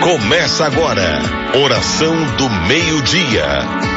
Começa agora, oração do meio-dia.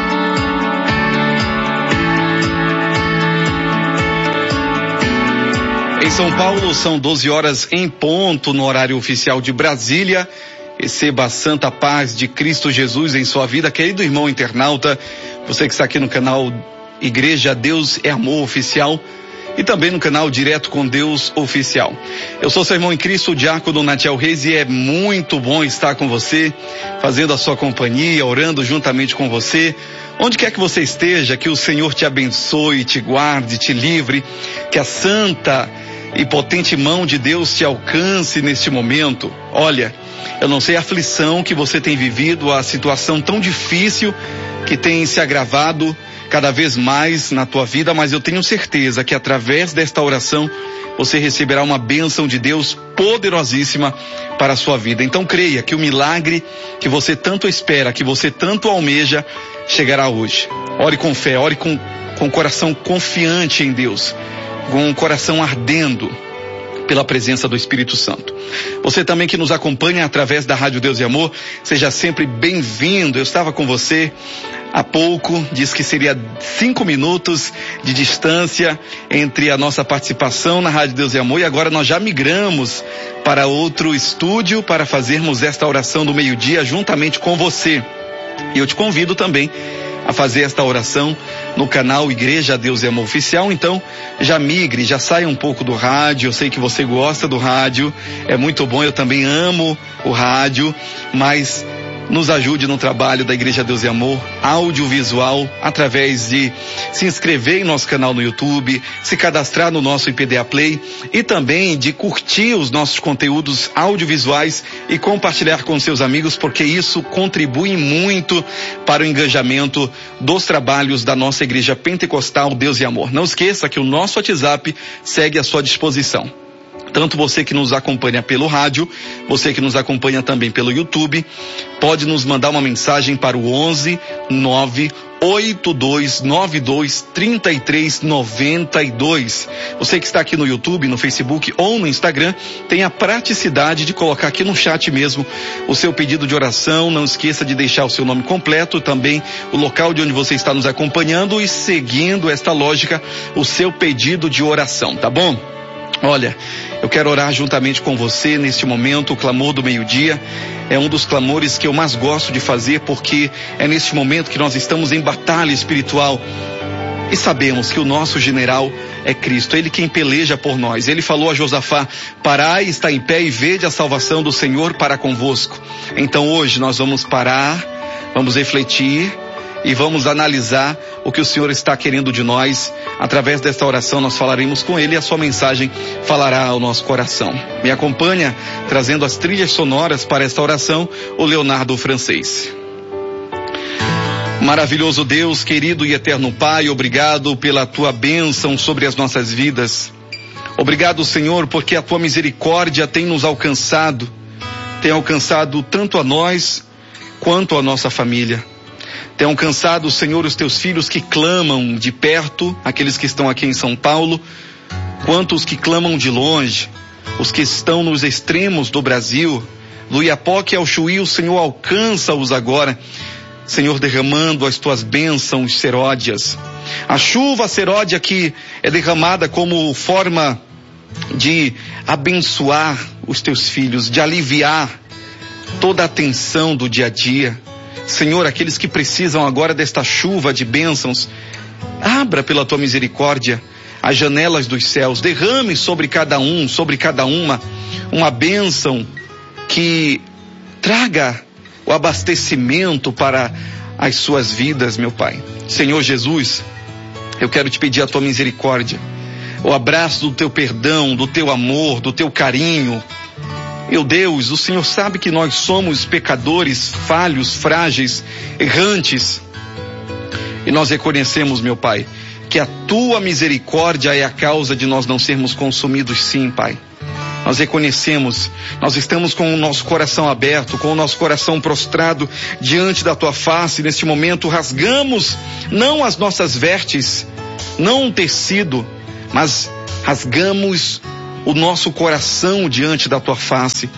Em São Paulo, são 12 horas em ponto no horário oficial de Brasília. Receba a santa paz de Cristo Jesus em sua vida, querido irmão internauta, você que está aqui no canal Igreja Deus é Amor Oficial e também no canal Direto com Deus Oficial. Eu sou seu irmão em Cristo, o diácono Natiel Reis, e é muito bom estar com você, fazendo a sua companhia, orando juntamente com você. Onde quer que você esteja, que o Senhor te abençoe, te guarde, te livre, que a santa e potente mão de Deus te alcance neste momento. Olha, eu não sei a aflição que você tem vivido, a situação tão difícil que tem se agravado cada vez mais na tua vida, mas eu tenho certeza que através desta oração você receberá uma bênção de Deus poderosíssima para a sua vida. Então creia que o milagre que você tanto espera, que você tanto almeja, chegará hoje. Ore com fé, ore com o coração confiante em Deus, com o coração ardendo pela presença do Espírito Santo. Você também que nos acompanha através da Rádio Deus e Amor, seja sempre bem-vindo. Eu estava com você há pouco, disse que seria 5 minutos de distância entre a nossa participação na Rádio Deus e Amor, e agora nós já migramos para outro estúdio para fazermos esta oração do meio-dia juntamente com você. E eu te convido também a fazer esta oração no canal Igreja Deus e Amor Oficial. Então já migre, já saia um pouco do rádio. Eu sei que você gosta do rádio, é muito bom, eu também amo o rádio, mas nos ajude no trabalho da Igreja Deus e Amor audiovisual, através de se inscrever em nosso canal no YouTube, se cadastrar no nosso IPDA Play e também de curtir os nossos conteúdos audiovisuais e compartilhar com seus amigos, porque isso contribui muito para o engajamento dos trabalhos da nossa Igreja Pentecostal Deus e Amor. Não esqueça que o nosso WhatsApp segue à sua disposição. Tanto você que nos acompanha pelo rádio, você que nos acompanha também pelo YouTube, pode nos mandar uma mensagem para o 11 98292 3392. Você que está aqui no YouTube, no Facebook ou no Instagram, tem a praticidade de colocar aqui no chat mesmo o seu pedido de oração. Não esqueça de deixar o seu nome completo, também o local de onde você está nos acompanhando e, seguindo esta lógica, o seu pedido de oração, tá bom? Olha, eu quero orar juntamente com você neste momento. O clamor do meio-dia é um dos clamores que eu mais gosto de fazer, porque é neste momento que nós estamos em batalha espiritual e sabemos que o nosso general é Cristo, Ele quem peleja por nós. Ele falou a Josafá: parai, está em pé e vede a salvação do Senhor para convosco. Então hoje nós vamos parar, vamos refletir e vamos analisar o que o Senhor está querendo de nós. Através desta oração nós falaremos com Ele e a sua mensagem falará ao nosso coração. Me acompanha trazendo as trilhas sonoras para esta oração, o Leonardo Francês. Maravilhoso Deus, querido e eterno Pai, obrigado pela tua bênção sobre as nossas vidas. Obrigado, Senhor, porque a tua misericórdia tem nos alcançado, tem alcançado tanto a nós quanto a nossa família. Tem alcançado, Senhor, os teus filhos que clamam de perto, aqueles que estão aqui em São Paulo, quanto os que clamam de longe, os que estão nos extremos do Brasil, do Iapoque ao Chuí. O Senhor alcança-os agora, Senhor, derramando as tuas bênçãos seródias. A chuva seródia que é derramada como forma de abençoar os teus filhos, de aliviar toda a tensão do dia a dia. Senhor, aqueles que precisam agora desta chuva de bênçãos, abra pela tua misericórdia as janelas dos céus, derrame sobre cada um, sobre cada uma bênção que traga o abastecimento para as suas vidas, meu Pai. Senhor Jesus, eu quero te pedir a tua misericórdia, o abraço do teu perdão, do teu amor, do teu carinho. Meu Deus, o Senhor sabe que nós somos pecadores, falhos, frágeis, errantes. E nós reconhecemos, meu Pai, que a tua misericórdia é a causa de nós não sermos consumidos, sim, Pai. Nós reconhecemos, nós estamos com o nosso coração aberto, com o nosso coração prostrado diante da tua face. Neste momento rasgamos não as nossas vestes, não um tecido, mas rasgamos o nosso coração diante da tua face.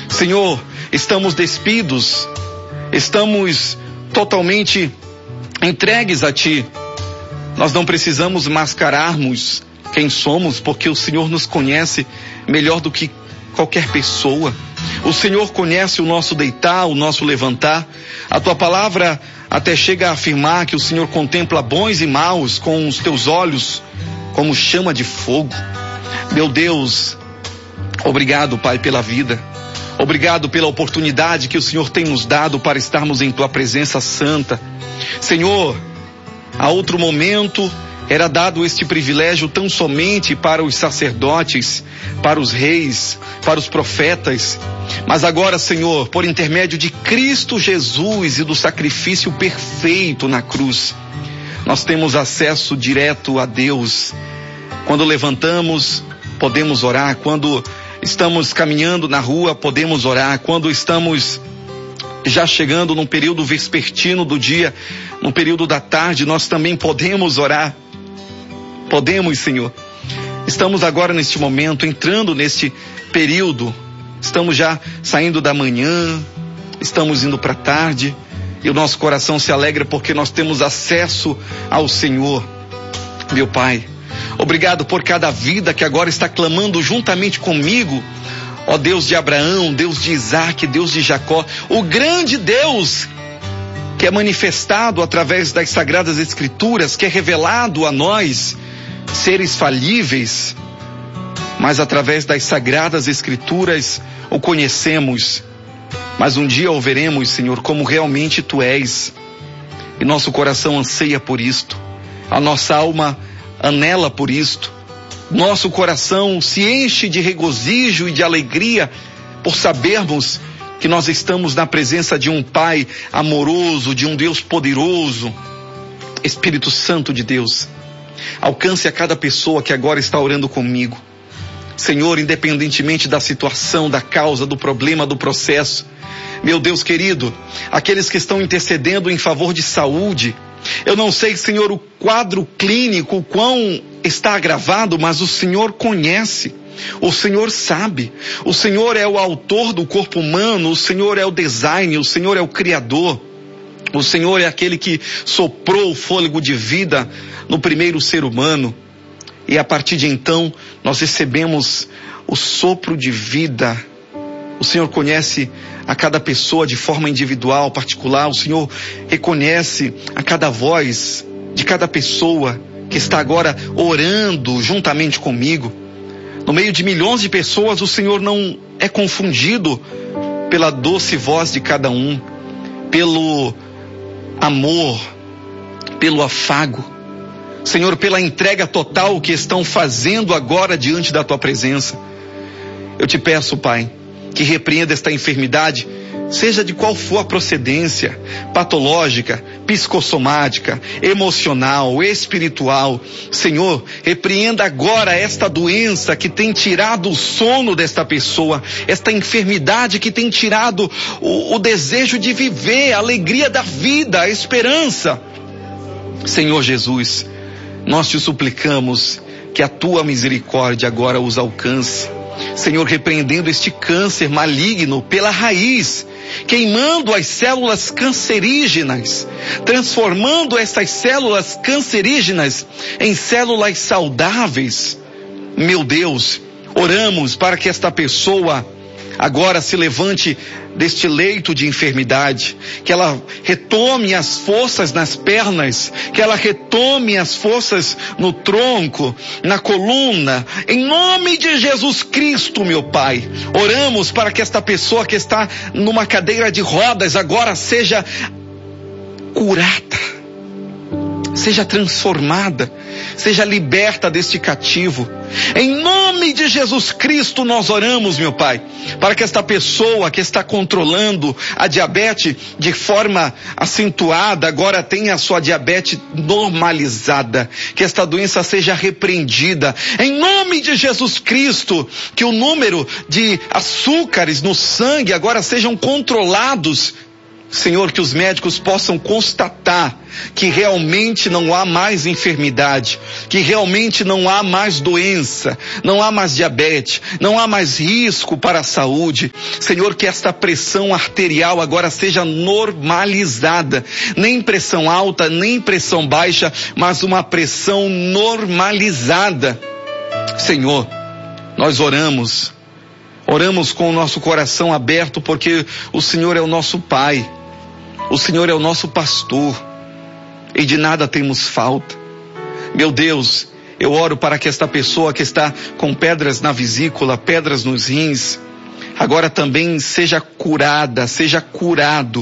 Senhor, estamos despidos, estamos totalmente entregues a Ti. Nós não precisamos mascararmos quem somos, porque o Senhor nos conhece melhor do que qualquer pessoa. O Senhor conhece o nosso deitar, o nosso levantar. A Tua palavra até chega a afirmar que o Senhor contempla bons e maus com os Teus olhos como chama de fogo. Meu Deus, obrigado, Pai, pela vida. Obrigado pela oportunidade que o Senhor tem nos dado para estarmos em Tua presença santa. Senhor, a outro momento era dado este privilégio tão somente para os sacerdotes, para os reis, para os profetas. Mas agora, Senhor, por intermédio de Cristo Jesus e do sacrifício perfeito na cruz, nós temos acesso direto a Deus. Quando levantamos, podemos orar. Quando estamos caminhando na rua, podemos orar. Quando estamos já chegando num período vespertino do dia, no período da tarde, nós também podemos orar. Podemos, Senhor. Estamos agora neste momento, entrando neste período. Estamos já saindo da manhã, estamos indo para a tarde, e o nosso coração se alegra porque nós temos acesso ao Senhor. Meu Pai, obrigado por cada vida que agora está clamando juntamente comigo. Ó Deus de Abraão, Deus de Isaac, Deus de Jacó, o grande Deus que é manifestado através das Sagradas Escrituras, que é revelado a nós, seres falíveis, mas através das Sagradas Escrituras o conhecemos. Mas um dia o veremos, Senhor, como realmente Tu és, e nosso coração anseia por isto, a nossa alma anela por isto, nosso coração se enche de regozijo e de alegria por sabermos que nós estamos na presença de um Pai amoroso, de um Deus poderoso. Espírito Santo de Deus, alcance a cada pessoa que agora está orando comigo. Senhor, independentemente da situação, da causa, do problema, do processo, meu Deus querido, aqueles que estão intercedendo em favor de saúde, eu não sei, Senhor, o quadro clínico, o quão está agravado, mas o Senhor conhece, o Senhor sabe, o Senhor é o autor do corpo humano, o Senhor é o design, o Senhor é o criador, o Senhor é aquele que soprou o fôlego de vida no primeiro ser humano, e a partir de então nós recebemos o sopro de vida. O Senhor conhece a cada pessoa de forma individual, particular. O Senhor reconhece a cada voz de cada pessoa que está agora orando juntamente comigo. No meio de milhões de pessoas, o Senhor não é confundido pela doce voz de cada um, pelo amor, pelo afago. Senhor, pela entrega total que estão fazendo agora diante da Tua presença. Eu te peço, Pai, que repreenda esta enfermidade, seja de qual for a procedência, patológica, psicossomática, emocional, espiritual. Senhor, repreenda agora esta doença que tem tirado o sono desta pessoa, esta enfermidade que tem tirado o desejo de viver, a alegria da vida, a esperança. Senhor Jesus, nós te suplicamos que a Tua misericórdia agora os alcance. Senhor, repreendendo este câncer maligno pela raiz, queimando as células cancerígenas, transformando essas células cancerígenas em células saudáveis. Meu Deus, oramos para que esta pessoa agora se levante deste leito de enfermidade, que ela retome as forças nas pernas, que ela retome as forças no tronco, na coluna, em nome de Jesus Cristo, meu Pai. Oramos para que esta pessoa que está numa cadeira de rodas agora seja curada, seja transformada, seja liberta deste cativo. Em nome de Jesus Cristo nós oramos, meu Pai, para que esta pessoa que está controlando a diabetes de forma acentuada, agora tenha a sua diabetes normalizada, que esta doença seja repreendida. Em nome de Jesus Cristo, que o número de açúcares no sangue agora sejam controlados Senhor, que os médicos possam constatar que realmente não há mais enfermidade, que realmente não há mais doença, não há mais diabetes, não há mais risco para a saúde. Senhor, que esta pressão arterial agora seja normalizada, nem pressão alta, nem pressão baixa, mas uma pressão normalizada. Senhor, nós oramos com o nosso coração aberto, porque o Senhor é o nosso Pai. O Senhor é o nosso pastor e de nada temos falta. Meu Deus, eu oro para que esta pessoa que está com pedras na vesícula, pedras nos rins, agora também seja curada, seja curado